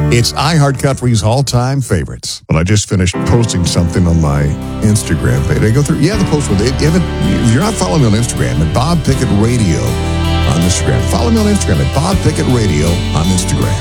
It's iHeartCountry's all-time favorites. But I just finished posting something on my Instagram page. I go through, the post with it. If you're not following me on Instagram, at Bob Pickett Radio on Instagram. Follow me on Instagram at Bob Pickett Radio on Instagram.